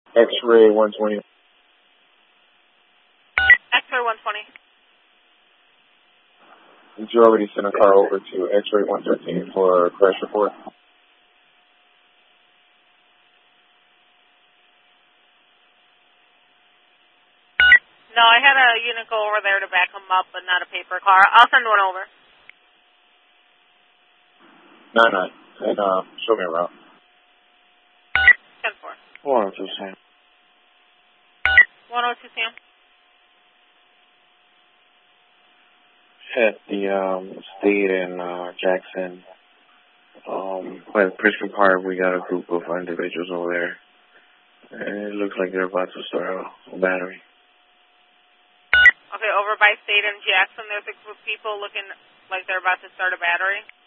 X-ray 120. X-ray 120. Did you already send a car over to X-ray 113 for a crash report? No, I had a unit go over there to back them up, but not a paper car. I'll send one over. 9-9. And show me around. 10-4. 102 Sam. 102 Sam. At the State and Jackson, by the Princeton Park, we got a group of individuals over there. And it looks like they're about to start a battery. Okay, over by State and Jackson, there's a group of people looking like they're about to start a battery.